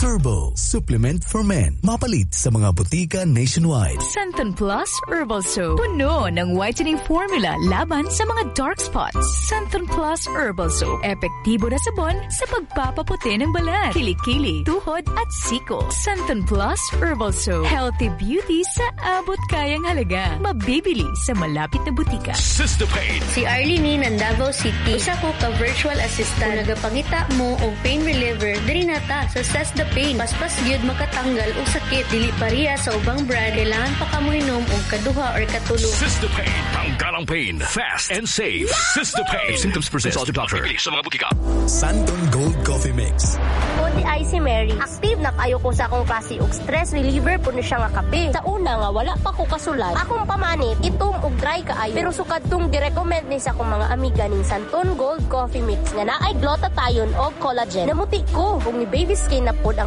Turbo, supplement for men. Mapalit sa mga butika nationwide. Santon Plus Herbal Soap. Puno ng whitening formula laban sa mga dark spots. Santon Plus Herbal Soap. Epektibo na sabon sa pagpapaputi ng balat, kilikili, tuhod at siko. Santon Plus Herbal Soap. Healthy beauty sa abot kayang halaga. Mabibili sa malapit na butika. Sistapain. Si Arlene ng Davao City. Usa ko ka virtual assistant. Kung nagapangita mo og pain reliever, diri nata sa Sistapain. Paspas gyud makatanggal og sakit. Dili pareha sa ubang brand. Kailangan pa ka mo inom og kaduha or katulo. Sistapain. Tanggalang pain. Fast and safe. Sistapain. If symptoms persist, consult your doctor. Bibili sa mga butika. Santon Gold Coffee Mix. O di ay si Mary. Active na kayo ko sa akong klase og stress reliever puno siya nga kape. Sa una nga wala pa ko kasulat. Akong pamanit itom og dry kaayo. Pero sukad tong girecommend ni sa akong mga amiga ning Santon Gold Coffee Mix nga naay glutathione og collagen. Namuti ko kung ni baby skin na pod ang